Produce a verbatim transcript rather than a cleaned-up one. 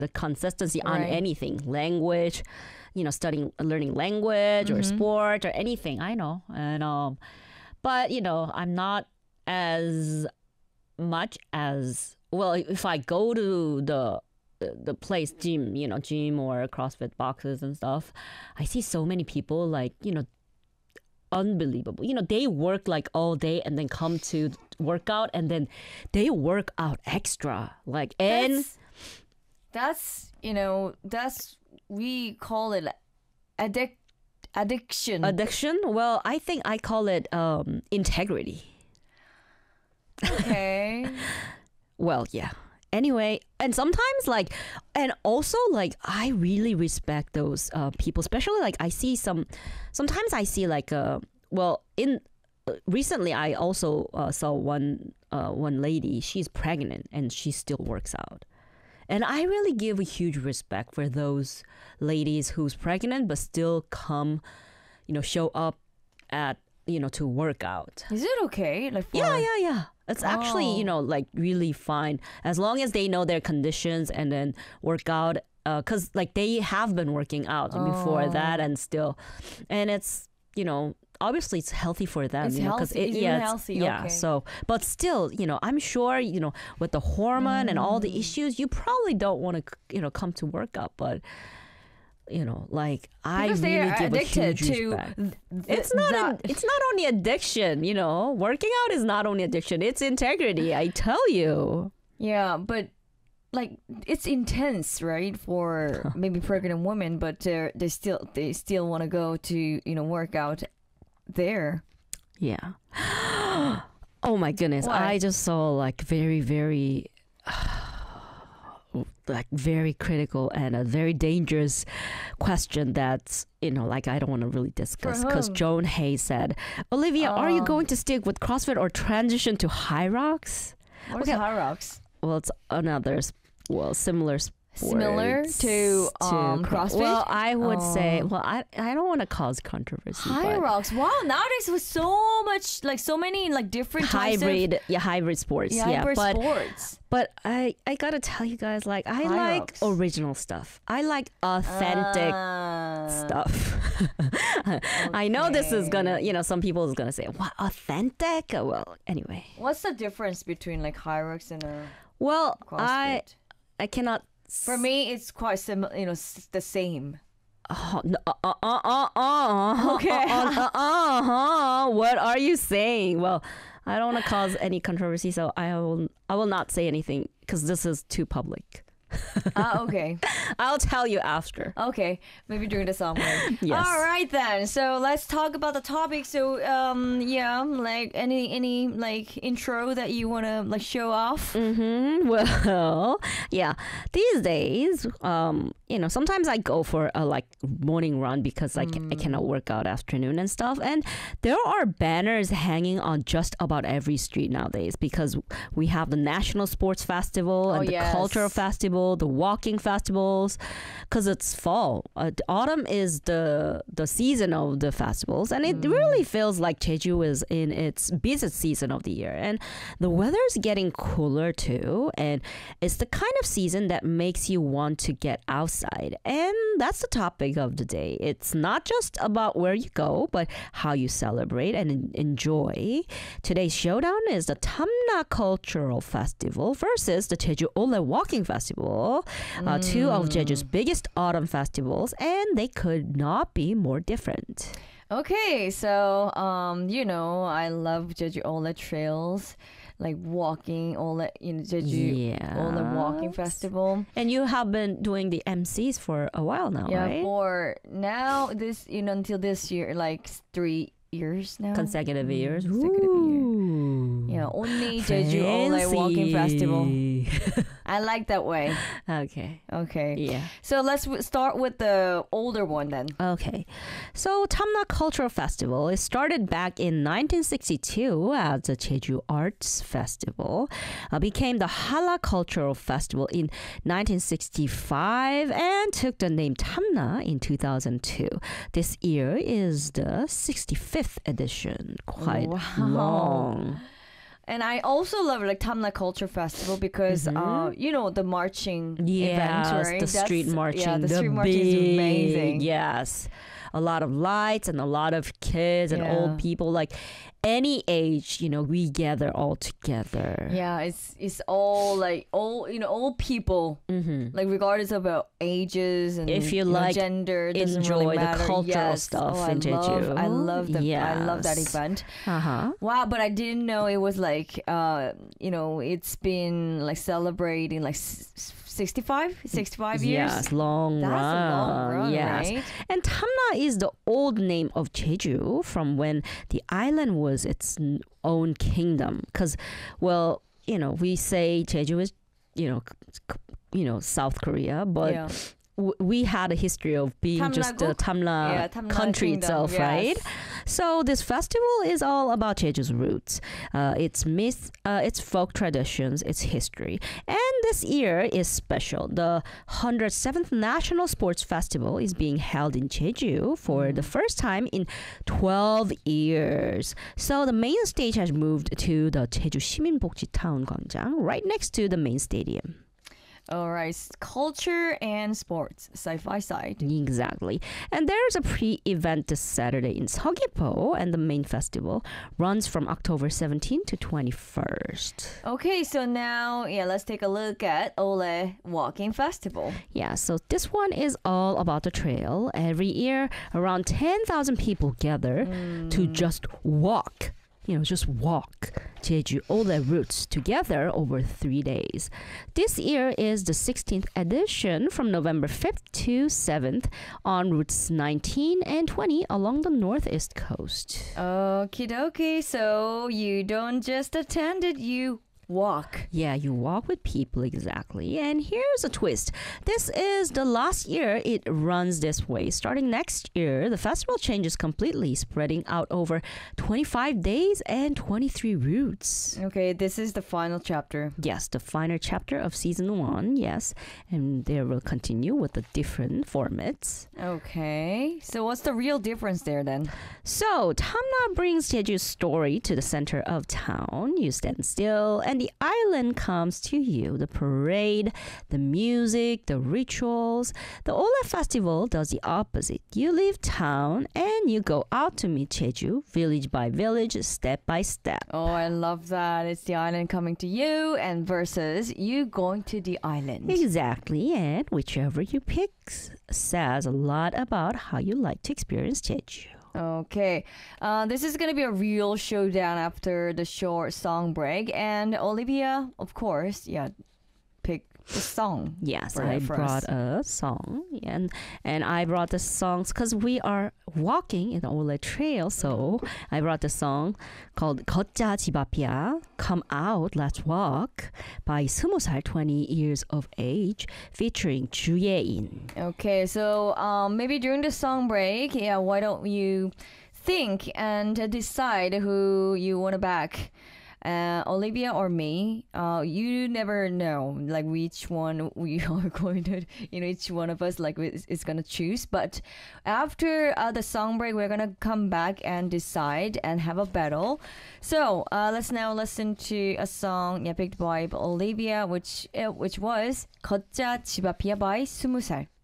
the consistency on Right. anything, language, you know, studying, learning language or Mhm. sport or anything. I know, and um, but you know, I'm not as much as well. If I go to the the place gym, you know, gym or CrossFit boxes and stuff, I see so many people like you know unbelievable. You know, they work like all day and then come to workout and then they work out extra. Like and That's, that's you know that's we call it addic addiction. addiction. Well, I think I call it um integrity. Okay. Well, yeah. Anyway, and sometimes like, and also like, I really respect those uh, people, especially like I see some, sometimes I see like, uh, well, in uh, recently I also uh, saw one uh, one lady. She's pregnant and she still works out, and I really give a huge respect for those ladies who's pregnant but still come, you know, show up at you know to work out. Is it okay? Like for, Yeah, yeah, yeah. It's actually, Oh. you know, like really fine as long as they know their conditions and then work out. Because like they have been working out before Oh. that and still, and it's you know obviously it's healthy for them. It's you know, 'cause healthy. it, It's yeah, even it's- healthy, yeah. okay. So, but still, you know, I'm sure you know with the hormone and all Mm. the issues, you probably don't want to you know come to work out, but. You know, like I because they really are give a addicted huge to respect. th- It's not. that. A, it's not only addiction. You know, working out is not only addiction. It's integrity. I tell you. Yeah, but like it's intense, right? For maybe pregnant women, but they they still they still want to go to you know work out there. Yeah. Oh my goodness! Why? I just saw like very, very. Like very critical and a very dangerous question that's you know like I don't want to really discuss because whom? Joan Hayes said, Olivia, are you Oh. going to stick with CrossFit or transition to High Rocks? What's Okay. High Rocks? Well, it's another s- well similar Similar sports to, um, cro- CrossFit? Well, I would say Oh. well I I don't want to cause controversy. High but Rocks. Wow, nowadays with so much like so many like different types of hybrid yeah hybrid sports yeah, yeah, hybrid but sports. but I I gotta tell you guys like I High like Rocks. original stuff. I like authentic Ah, stuff. I know this is gonna, okay. you know, some people is gonna say, "What authentic?" Uh, Well, anyway. What's the difference between like High Rocks and a Well, CrossFit? I I cannot. For me, it's quite similar. You know, s- the same. Oh, no, uh, uh, uh, uh, uh, Okay. uh, uh, uh, uh, what are you saying? Well, I don't want to cause any controversy, so I will I will not say anything because this is too public. Ah, okay. I'll tell you after. Okay, maybe during the summer. Yes. All right then. So let's talk about the topic. So um, yeah, like any any like intro that you wanna like show off. Mm-hmm. Well, yeah. These days, um, you know, sometimes I go for a like morning run because like I cannot work out afternoon and stuff. And there are banners hanging on just about every street nowadays because we have the National Sports Festival and Oh, the yes. Cultural Festival, the walking festivals, because it's fall. Uh, autumn is the the season of the festivals, and it really feels like Jeju is in its busiest season of the year. And the weather's getting cooler too, and it's the kind of season that makes you want to get outside. And that's the topic of the day. It's not just about where you go, but how you celebrate and en- enjoy. Today's showdown is the Tamna Cultural Festival versus the Jeju Ole Walking Festival, uh, two of Jeju's biggest autumn festivals, and they could not be more different. Okay, so um, you know, I love Jeju Ole trails, like walking Ole, you know, Jeju Ole Walking Yes. Festival. And you have been doing the M Cs for a while now, Yeah, right? for now this you know until this year, like three years now. Consecutive years. consecutive year. Ooh. Yeah, only Jeju Ole Walking Festival. I like that way. Okay. Okay. Yeah. So let's w- start with the older one then. Okay. So Tamna Cultural Festival is started back in nineteen sixty-two as the Jeju Arts Festival, uh, became the Hala Cultural Festival in nineteen sixty-five, and took the name Tamna in two thousand two. This year is the sixty-fifth edition. Quite Wow. long. And I also love like Tamla Culture Festival because Mhm. uh you know the marching Yes, event, right? the street That's- marching. Yeah, the, street marching is big- amazing. Yes. A lot of lights and a lot of kids and Yeah. old people. Like any age, you know, we gather all together. Yeah, it's it's all like all you know all people Mm-hmm. like regardless of uh, ages and If you know, like, gender it doesn't enjoy really the matter. cultural Yes. stuff oh, I in love, Jeju. I love the I love that Yes. event. Uh-huh. Wow, but I didn't know it was like uh you know it's been like celebrating like s- s- sixty-five sixty-five years. Yes, long That's run. a long run, yes. right? And Tamna is the old name of Jeju from when the island was its n- own kingdom. Because, well, you know, we say Jeju is, you know, c- c- you know, South Korea, but yeah. w- we had a history of being just the Tamla국? Tamla Yeah, Tamla country Kingdom, itself, right? yes. So this festival is all about Jeju's roots, uh, its myth, uh, its folk traditions, its history. And this year is special. The one hundred seventh National Sports Festival is being held in Jeju for the first time in twelve years. So the main stage has moved to the Jeju 시민복지 타운 광장, right next to the main stadium. All right, s- culture and sports side by side. Exactly. And there's a pre-event this Saturday in Seogwipo, and the main festival runs from October seventeenth to twenty-first. Okay, so now yeah, let's take a look at Ole Walking Festival. Yeah, so this one is all about the trail. Every year, around ten thousand people gather to just walk. You know, just walk Jeju Ole routes together over three days. This year is the sixteenth edition from November fifth to seventh on routes nineteen and twenty along the northeast coast. Okie dokie, so you don't just attend it, you walk. Yeah, you walk with people, exactly. And here's a twist. This is the last year it runs this way. Starting next year, the festival changes completely, spreading out over twenty-five days and twenty-three routes. Okay, this is the final chapter. Yes, the final chapter of season one, yes. And they will continue with the different formats. Okay, so what's the real difference there then? So, Tamna brings Jeju's story to the center of town. You stand still, and the island comes to you. The parade, the music, the rituals. The Ole Festival does the opposite. You leave town and you go out to meet Jeju, village by village, step by step. Oh, I love that. It's the island coming to you and versus you going to the island. Exactly, and whichever you pick s- says a lot about how you like to experience Jeju. Okay, uh, this is gonna be a real showdown after the short song break, and Olivia, of course, yeah, pick the song. Yes, for- I for brought us. a song, and and I brought the songs because we are walking in the Ole Trail. So I brought the song called 걷자 집 앞이야, Come Out, Let's Walk by 스무 살, twenty years of age, featuring Ju Ye-in. Okay, so um, maybe during the song break, yeah, why don't you think and uh, decide who you want to back? Uh, Olivia or me, uh, you never know like which one we are going to, you know, each one of us like is, is gonna choose. But after uh, the song break, we're gonna come back and decide and have a battle. So uh, let's now listen to a song yeah, picked by Olivia, which uh, which was 걷자 집 앞이야 by 스무 살.